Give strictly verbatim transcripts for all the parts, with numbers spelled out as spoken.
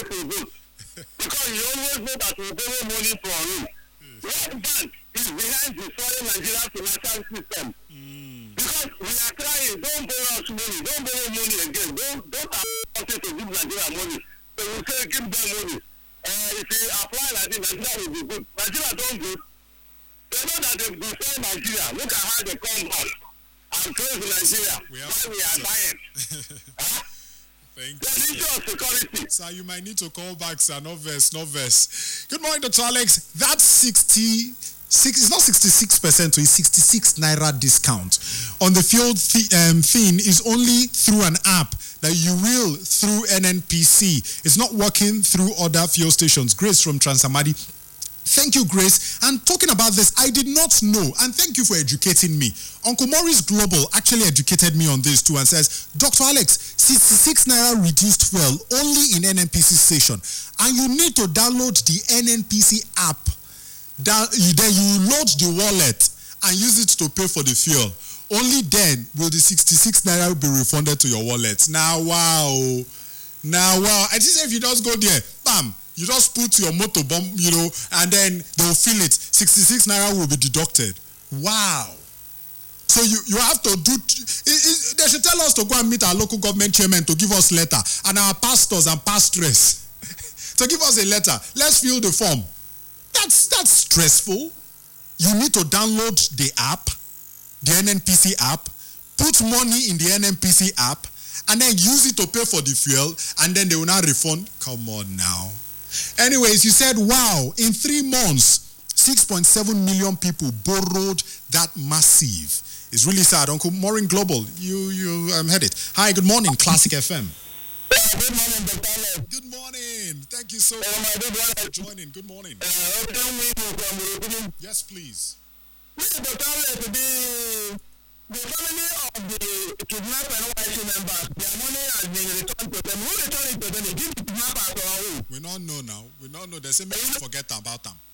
way to vote. Because you always know that you borrow money from him. World Bank is behind destroying Nigeria's financial system. Mm. Because we are crying, don't borrow us money, don't borrow money again, don't don't allow us to give Nigeria money. So we say give them money. Uh, if you apply like this, Nigeria will be good. Nigeria don't good. They know that they've destroyed Nigeria. Look at how they come back and close Nigeria. We Why we are dying? Huh? Thank The you. issue of security. Sir, you might need to call back, sir. No verse, no verse. Good morning, Doctor Alex. That's sixty-six, it's not sixty-six percent, it's sixty-six naira discount on the fuel th- um, thing is only through an app that you will through N N P C. It's not working through other fuel stations. Grace from Transamadi. Thank you, Grace. And talking about this, I did not know, and thank you for educating me. Uncle Maurice Global actually educated me on this too and says, Doctor Alex, sixty-six naira reduced fuel only in N N P C station, and you need to download the N N P C app. Then you load the wallet and use it to pay for the fuel. Only then will the sixty-six naira be refunded to your wallet. Now, wow. Now, wow. I just say if you just go there, bam, you just put your motor bomb, you know, and then they'll fill it. sixty-six naira will be deducted. Wow. So you, you have to do, it, it, they should tell us to go and meet our local government chairman to give us letter, and our pastors and pastresses to give us a letter. Let's fill the form. That's, that's stressful. You need to download the app, the N N P C app, put money in the N N P C app, and then use it to pay for the fuel, and then they will not refund. Come on now. Anyways, you said, wow, in three months, six point seven million people borrowed that massive. It's really sad. Uncle Maureen Global, you you um, heard it. Hi, good morning, Classic F M. Uh, good morning, Doctor Alex. Good morning. Thank you so much Uh, my good for brother, joining. Good morning. uh, tell me from Urubidi. Yes, please. Doctor Alex, the the family of the kidnapped N Y C members, their money has been returned to them. Who returned it to them? They give the kidnappers or who? We don't know now. We don't know. They say make you forget about them.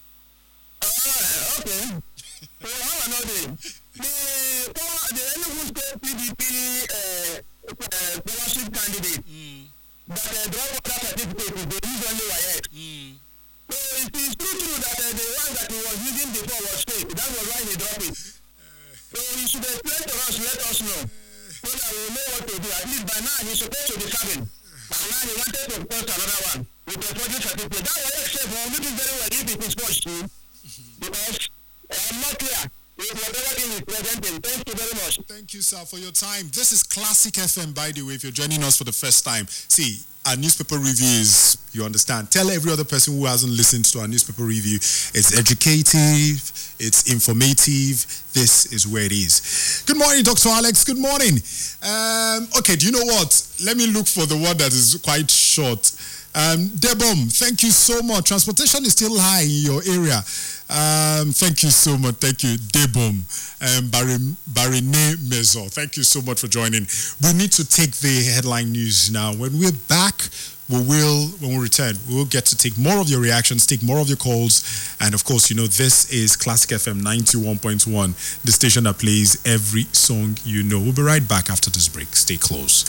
Uh, okay. So how I know this? The former, the Enugu State P D P uh, uh, scholarship candidate Mm, that uh, drop other certificates, they use only W A E C. mm. So it is true true that uh, the one that he was using before was fake. That was why he dropped it. So he should explain to us, let us know, so that we know what to do. At least by now he's supposed to be serving. And now he wanted to post another one with a forged certificate. That was except for looking very well if it is forged too. Because I'm not clear with whatever thing is presenting. Thank you very much. Thank you, sir, for your time. This is Classic F M, by the way, if you're joining us for the first time. See, our newspaper reviews, you understand. Tell every other person who hasn't listened to our newspaper review, it's educative, it's informative. This is where it is. Good morning, Doctor Alex. Good morning. Um, okay, do you know what? Let me look for the one that is quite short. Um, Debom, thank you so much. Transportation is still high in your area. Um, thank you so much. Thank you, Debom. Um, Barine Mezo, thank you so much for joining. We need to take the headline news now. When we're back, we will, when we return, we will get to take more of your reactions, take more of your calls. And of course, you know, this is Classic F M ninety-one point one, the station that plays every song you know. We'll be right back after this break. Stay close.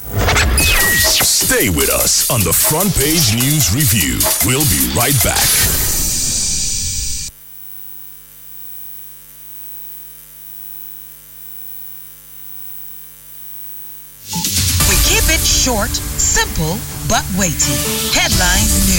Stay with us on the Front Page News Review. We'll be right back. We keep it short, simple, but weighty. Headline